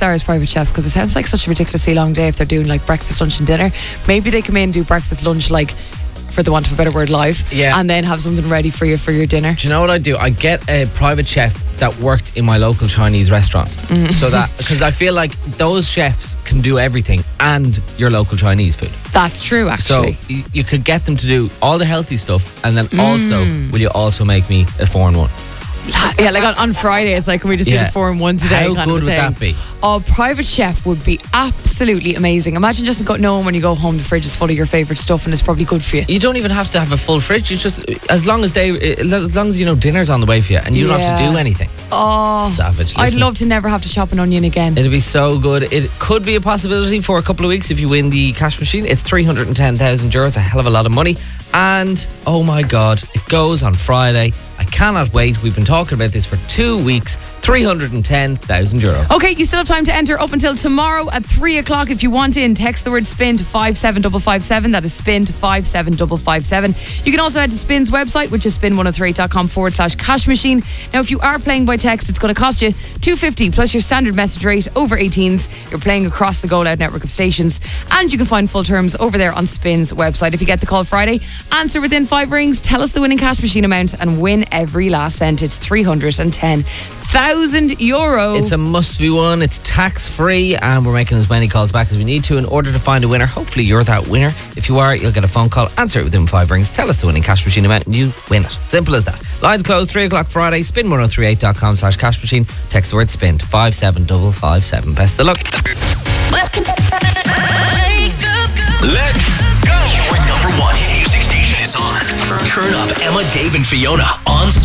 stars private chef, because it sounds like such a ridiculously long day if they're doing like breakfast, lunch and dinner. Maybe they come in and do breakfast, lunch, like, for the want of a better word, live. Yeah. And then have something ready for you for your dinner. Do you know what I do? I get a private chef that worked in my local Chinese restaurant. So that, because I feel like those chefs can do everything and your local Chinese food. That's true, So actually. you could get them to do all the healthy stuff, and then also, will you also make me a 4-in-1? Yeah, like on Friday, it's like, can we just do the 4-in-1 today? How kind good of a would thing. that be? Oh, private chef would be absolutely amazing. Imagine just knowing when you go home the fridge is full of your favourite stuff and it's probably good for you. You don't even have to have a full fridge. It's just as long as you know dinner's on the way for you, and you don't have to do anything. Oh, Savage. I'd Listen. love to never have to chop an onion again. It'd be so good. It could be a possibility for a couple of weeks if you win the cash machine. It's 310,000 euros, a hell of a lot of money. And oh my God, it goes on Friday. I cannot wait. We've been talking about this for 2 weeks. 310,000 euro. Okay, you still have time to enter up until tomorrow at 3 o'clock. If you want in, text the word spin to 57557. That is spin to 57557. You can also head to Spin's website, which is spin103.com/cash machine. Now, if you are playing by text, it's going to cost you $2.50 plus your standard message rate over 18s. You're playing across the Go Loud network of stations, and you can find full terms over there on Spin's website. If you get the call Friday, answer within 5 rings, tell us the winning cash machine amount, and win every last cent. It's 310,000 euro. It's a must-be one. It's tax-free, and we're making as many calls back as we need to in order to find a winner. Hopefully you're that winner. If you are, you'll get a phone call. Answer it within 5 rings. Tell us the winning cash machine amount and you win it. Simple as that. Lines closed 3 o'clock Friday. Spin1038.com/cash machine. Text the word spin to 57557. Best of luck. Let's go. Your number one hit music station is on. Turn up Emma, Dave and Fiona on